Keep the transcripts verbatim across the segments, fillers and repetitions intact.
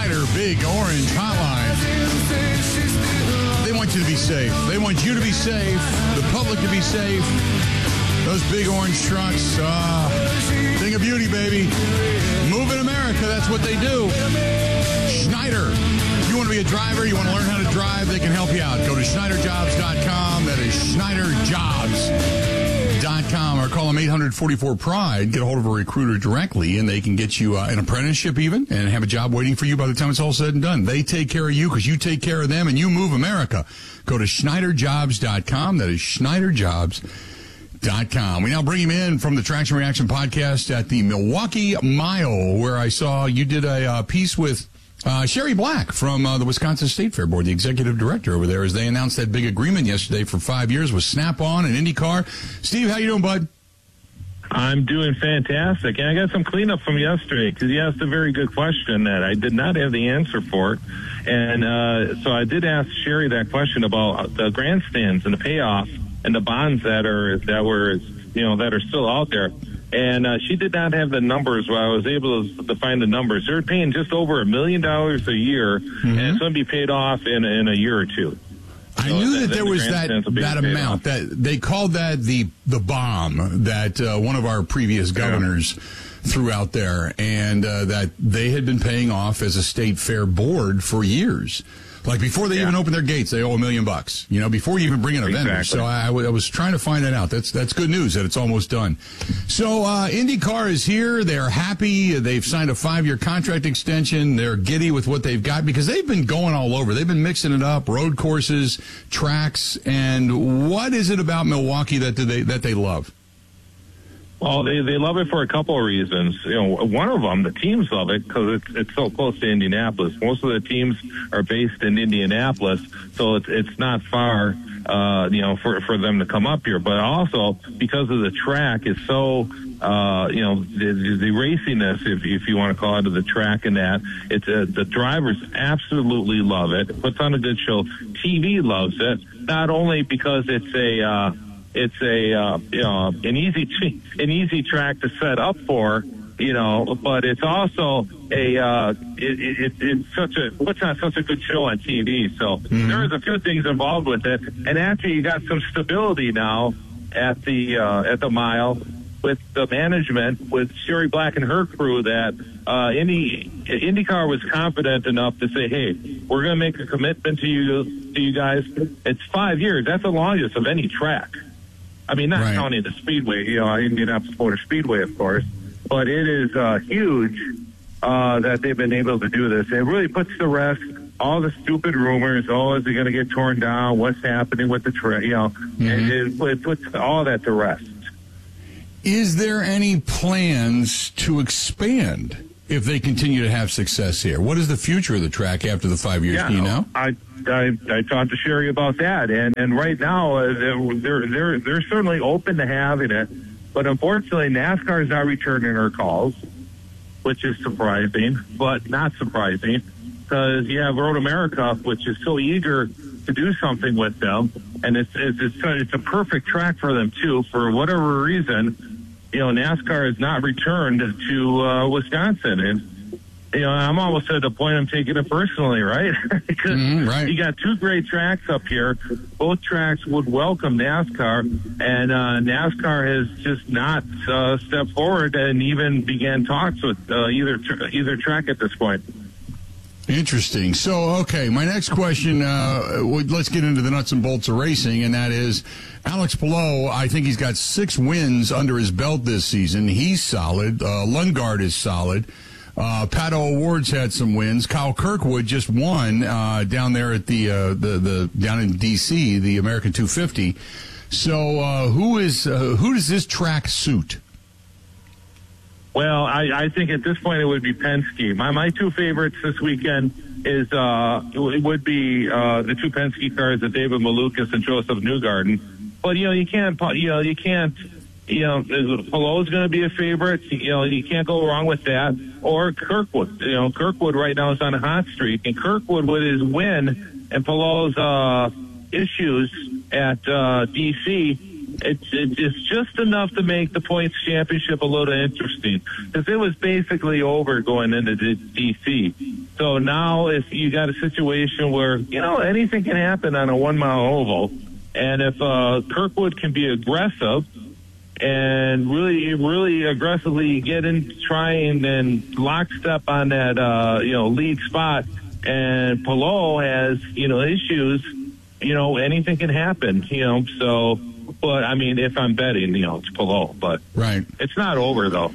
Schneider Big Orange Hotline. They want you to be safe. They want you to be safe, the public to be safe. Those big orange trucks, uh, thing of beauty, baby. Moving America, that's what they do. Schneider. If you want to be a driver, you want to learn how to drive, they can help you out. Go to Schneider Jobs dot com. That is Schneider Jobs dot com, or call them eight hundred forty-four PRIDE. Get a hold of a recruiter directly, and they can get you uh, an apprenticeship even and have a job waiting for you by the time it's all said and done. They take care of you because you take care of them, and you move America. Go to Schneider Jobs dot com. That is Schneider Jobs dot com. We now bring him in from the Traction Reaction podcast at the Milwaukee Mile, where I saw you did a uh, piece with Uh, Sherry Black from uh, the Wisconsin State Fair Board, the executive director over there, as they announced that big agreement yesterday for five years with Snap-on and IndyCar. Steve, how you doing, bud? I'm doing fantastic. And I got some cleanup from yesterday because you asked a very good question that I did not have the answer for. And uh, so I did ask Sherry that question about the grandstands and the payoff and the bonds that are that were, you know, that are still out there. And uh, she did not have the numbers, but I was able to, to find the numbers. They're paying just over a million dollars a year, mm-hmm. and it's going to be paid off in, in a year or two. I so knew that, that there the was that that amount. That they called that the the bomb that uh, one of our previous governors yeah. threw out there, and uh, that they had been paying off as a state fair board for years. Like before they yeah. even open their gates, they owe a million bucks. You know, before you even bring in a vendor. Exactly. So I, I, w- I was trying to find that out. That's that's good news that it's almost done. So uh, IndyCar is here. They're happy. They've signed a five-year contract extension. They're giddy with what they've got because they've been going all over. They've been mixing it up, road courses, tracks. And what is it about Milwaukee that do they that they love? Well, they they love it for a couple of reasons. You know, one of them, the teams love it because it's it's so close to Indianapolis. Most of the teams are based in Indianapolis, so it's it's not far, uh, you know, for for them to come up here. But also because of the track is so, uh, you know, the, the raciness, if if you want to call it, the track and that, it's uh, the drivers absolutely love it. It puts on a good show. T V loves it, not only because it's a uh, It's a uh, you know an easy t- an easy track to set up for, you know, but it's also a uh, it, it, it's such a what's not such a good show on T V. So mm-hmm. there's a few things involved with it, and actually you got some stability now at the uh, at the mile with the management with Sherry Black and her crew that uh, Indy IndyCar was confident enough to say, hey, we're going to make a commitment to you to you guys. It's five years. That's the longest of any track. I mean, not right. counting the Speedway, you know, Indianapolis Motor Speedway, of course, but it is uh, huge uh, that they've been able to do this. It really puts to rest all the stupid rumors. Oh, is it going to get torn down? What's happening with the track? You know, mm-hmm. and it, it puts all that to rest. Is there any plans to expand if they continue to have success here? What is the future of the track after the five years? Yeah, Do you know? I, I I talked to Sherry about that, and and right now uh, they're they're they're certainly open to having it, but unfortunately NASCAR is not returning her calls, which is surprising, but not surprising because you have Road America, which is so eager to do something with them, and it's it's it's a, it's a perfect track for them too. For whatever reason, you know, NASCAR has not returned to uh, Wisconsin, and you know, I'm almost at the point I'm taking it personally, right? Because mm, right. you got two great tracks up here. Both tracks would welcome NASCAR, and uh, NASCAR has just not uh, stepped forward and even began talks with uh, either tr- either track at this point. Interesting. So, okay, my next question, uh, let's get into the nuts and bolts of racing, and that is Alex Palou. I think he's got six wins under his belt this season. He's solid. Uh, Lundgaard is solid. Uh, Pato O'Ward's had some wins. Kyle Kirkwood just won uh, down there at the, uh, the the down in D C, the American two fifty. So, uh, who is uh, who does this track suit? Well, I, I think at this point it would be Penske. My my two favorites this weekend is uh, it would be uh, the two Penske cars, of David Malukas and Joseph Newgarden. But you know you can't you know you can't you know Palou's going to be a favorite. You know you can't go wrong with that. Or Kirkwood. You know Kirkwood right now is on a hot streak, and Kirkwood with his win and Palou's uh, issues at uh, D C. It's, it's just enough to make the points championship a little interesting because it was basically over going into D C. So now if you got a situation where, you know, anything can happen on a one-mile oval, and if uh, Kirkwood can be aggressive and really, really aggressively get in, try and then lockstep on that, uh, you know, lead spot, and Palou has, you know, issues, you know, anything can happen, you know, so, but I mean, if I'm betting, you know, it's Palou, but right. It's not over, though.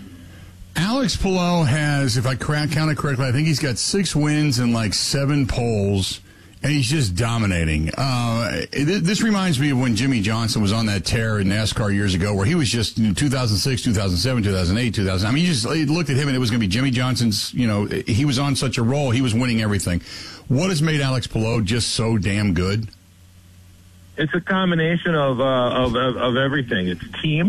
Alex Palou has, if I counted correctly, I think he's got six wins and like seven poles, and he's just dominating. Uh, it, this reminds me of when Jimmy Johnson was on that tear in NASCAR years ago, where he was just in two thousand six, two thousand seven, two thousand eight, two thousand. I mean, you just looked at him and it was going to be Jimmy Johnson's, you know, he was on such a roll. He was winning everything. What has made Alex Palou just so damn good? It's a combination of, uh, of, of, of everything. It's team,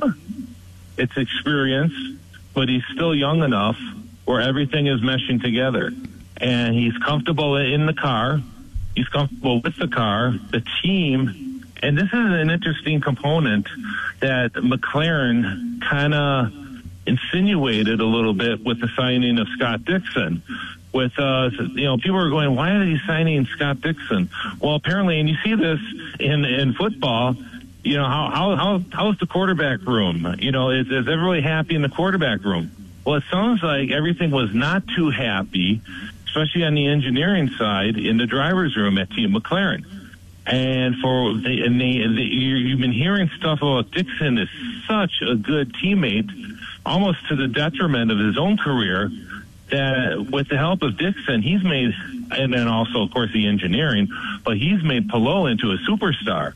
it's experience, but he's still young enough where everything is meshing together. And he's comfortable in the car. He's comfortable with the car, the team. And this is an interesting component that McLaren kind of insinuated a little bit with the signing of Scott Dixon. With, uh, you know, people are going, why are they signing Scott Dixon? Well, apparently, and you see this in, in football, you know, how, how, how, how's the quarterback room? You know, is, is everybody happy in the quarterback room? Well, it sounds like everything was not too happy, especially on the engineering side in the driver's room at Team McLaren. And for the, and they, the, you've been hearing stuff about Dixon is such a good teammate, almost to the detriment of his own career, that with the help of Dixon, he's made, and then also, of course, the engineering, but he's made Palou into a superstar.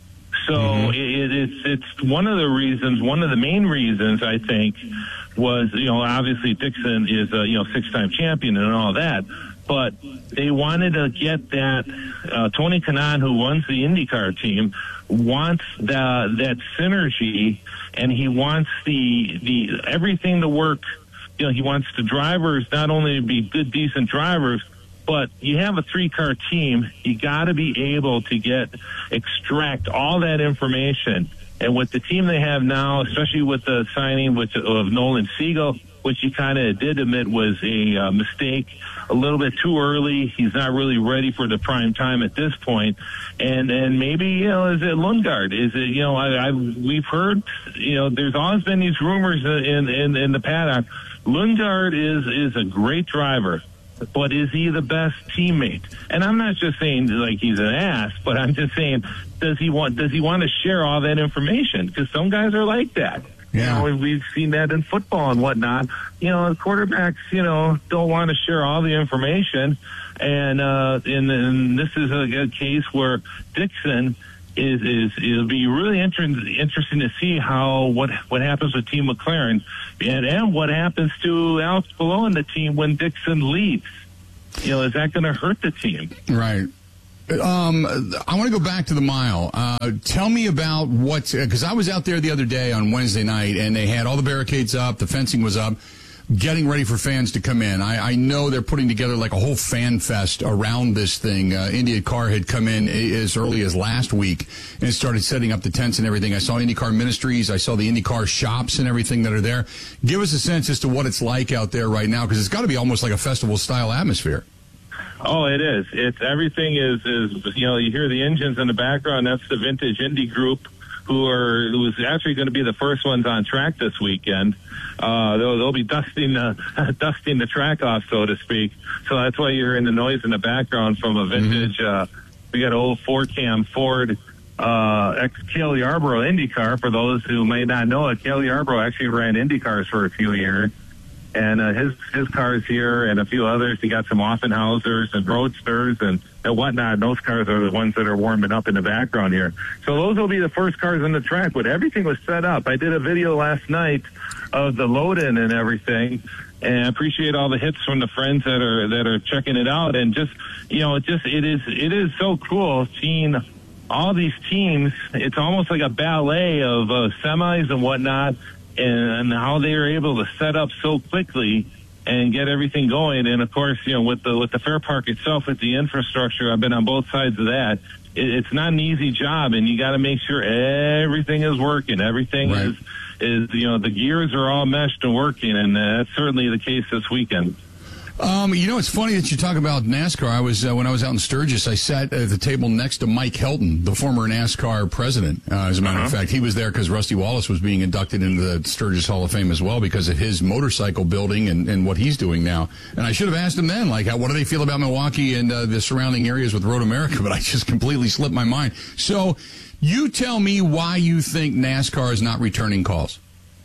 So mm-hmm. it, it's it's one of the reasons, one of the main reasons, I think, was, you know, obviously Dixon is a, you know, six-time champion and all that, but they wanted to get that, uh, Tony Kanaan, who runs the IndyCar team, wants the, that synergy, and he wants the the everything to work. You know, he wants the drivers not only to be good, decent drivers, but you have a three-car team. You got to be able to get extract all that information. And with the team they have now, especially with the signing which, of Nolan Siegel, which he kind of did admit was a uh, mistake, a little bit too early. He's not really ready for the prime time at this point. And and maybe, you know, is it Lundgaard? Is it, you know, I, I we've heard, you know, there's always been these rumors in in, in the paddock. Lundgaard is is a great driver, but is he the best teammate? And I'm not just saying like he's an ass, but I'm just saying, does he want does he want to share all that information? Because some guys are like that. Yeah. You know, we've seen that in football and whatnot. You know, quarterbacks, you know, don't want to share all the information. And uh, and, and this is a, a case where Dixon is is it'll be really inter- interesting to see how what what happens with Team McLaren and and what happens to Alex Palou and the team when Dixon leaves. You know, is that going to hurt the team? Right. Um, I want to go back to the mile. Uh, tell me about what, because I was out there the other day on Wednesday night, and they had all the barricades up, the fencing was up, getting ready for fans to come in. I, I know they're putting together like a whole fan fest around this thing. Uh, IndyCar had come in as early as last week and started setting up the tents and everything. I saw IndyCar Ministries. I saw the IndyCar shops and everything that are there. Give us a sense as to what it's like out there right now, because it's got to be almost like a festival-style atmosphere. Oh, it is. It's everything is, is, you know, you hear the engines in the background. That's the Vintage Indy group who are, who's actually going to be the first ones on track this weekend. Uh, they'll, they'll be dusting, uh, dusting the track off, so to speak. So that's why you're hearing the noise in the background from a vintage, mm-hmm. uh, we got an old four cam Ford, uh, ex Cale Yarborough IndyCar. For those who may not know it, Cale Yarborough actually ran IndyCars for a few years. And uh, his his cars here and a few others. He got some Offenhausers and Roadsters and, and whatnot. Those cars are the ones that are warming up in the background here. So those will be the first cars on the track. But everything was set up. I did a video last night of the load-in and everything. And I appreciate all the hits from the friends that are that are checking it out. And just, you know, it just it is it is so cool seeing all these teams. It's almost like a ballet of uh, semis and whatnot. And how they are able to set up so quickly and get everything going. And of course, you know, with the with the Fair Park itself, with the infrastructure, I've been on both sides of that. It, it's not an easy job, and you got to make sure everything is working. Everything right. is is you know the gears are all meshed and working, and uh, that's certainly the case this weekend. Um, you know, it's funny that you talk about NASCAR. I was uh, when I was out in Sturgis, I sat at the table next to Mike Helton, the former NASCAR president. Uh, as a matter uh-huh. of fact, he was there because Rusty Wallace was being inducted into the Sturgis Hall of Fame as well because of his motorcycle building and, and what he's doing now. And I should have asked him then, like, how, what do they feel about Milwaukee and uh, the surrounding areas with Road America? But I just completely slipped my mind. So you tell me why you think NASCAR is not returning calls.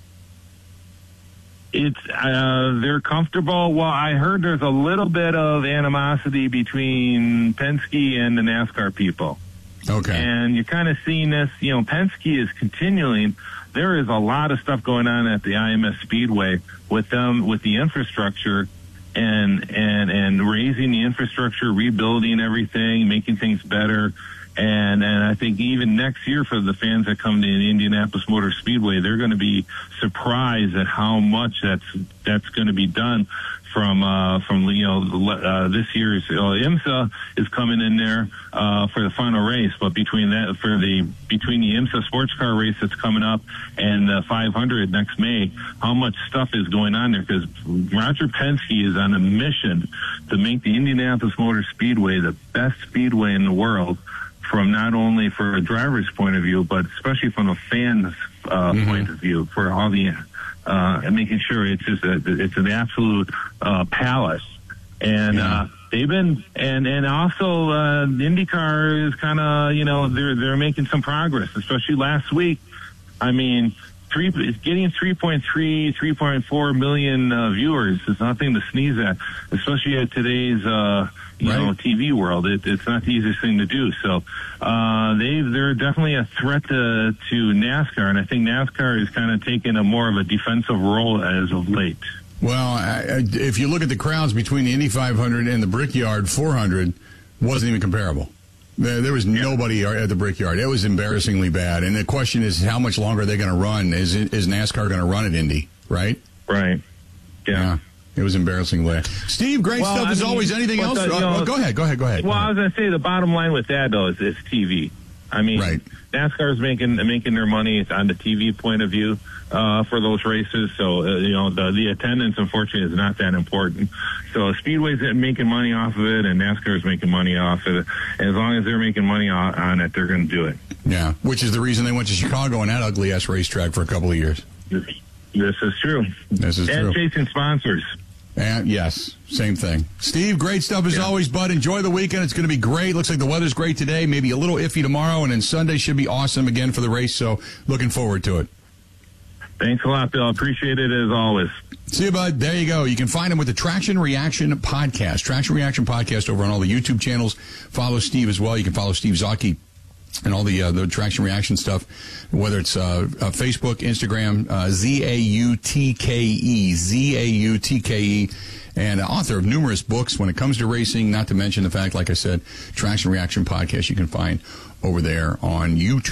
It's uh, they're comfortable. Well, I heard there's a little bit of animosity between Penske and the NASCAR people. Okay. And you're kind of seeing this, you know, Penske is continuing. There is a lot of stuff going on at the I M S Speedway with them, with the infrastructure and, and, and raising the infrastructure, rebuilding everything, making things better. And and I think even next year for the fans that come to the Indianapolis Motor Speedway, they're going to be surprised at how much that's that's going to be done from uh, from you know uh, this year's uh, IMSA is coming in there uh, for the final race. But between that for the between the IMSA sports car race that's coming up and the five hundred next May, how much stuff is going on there? Because Roger Penske is on a mission to make the Indianapolis Motor Speedway the best speedway in the world, from not only for a driver's point of view, but especially from a fan's uh, mm-hmm. point of view, for all the uh, and making sure it's just a, it's an absolute uh, palace. And yeah. uh, they've been and and also uh, IndyCar is kind of you know they're they're making some progress, especially last week. I mean, three getting three point three, three point four million uh, viewers is nothing to sneeze at, especially at today's uh, you right. know T V world. It, it's not the easiest thing to do. So uh, they they're definitely a threat to to NASCAR, and I think NASCAR is kind of taking a more of a defensive role as of late. Well, I, if you look at the crowds between the Indy five hundred and the Brickyard four hundred, wasn't even comparable. There, there was nobody at the Brickyard. It was embarrassingly bad. And the question is, how much longer are they going to run? Is it, is NASCAR going to run at Indy, right? Right. Yeah. yeah. It was embarrassingly bad. Steve, great well, stuff I as mean, always. Anything else? The, you know, oh, go ahead. Go ahead. Go ahead. Well, go ahead. I was going to say the bottom line with that, though, is, is T V. I mean, right. NASCAR is making making their money on the T V point of view uh, for those races. So, uh, you know, the, the attendance, unfortunately, is not that important. So Speedway's making money off of it, and NASCAR is making money off of it. As long as they're making money on, on it, they're going to do it. Yeah, which is the reason they went to Chicago and that ugly-ass racetrack for a couple of years. This, this is true. This is and true. And chasing sponsors. And yes, same thing. Steve, great stuff as yeah. always, bud. Enjoy the weekend. It's going to be great. Looks like the weather's great today. Maybe a little iffy tomorrow, and then Sunday should be awesome again for the race. So looking forward to it. Thanks a lot, Bill. Appreciate it as always. See you, bud. There you go. You can find him with the Traction Reaction Podcast. Traction Reaction Podcast over on all the YouTube channels. Follow Steve as well. You can follow Steve Zotke and all the uh, the Traction Reaction stuff, whether it's uh, uh, Facebook, Instagram, uh, Z A U T K E, Z A U T K E, and author of numerous books when it comes to racing, not to mention the fact, like I said, Traction Reaction Podcast you can find over there on YouTube.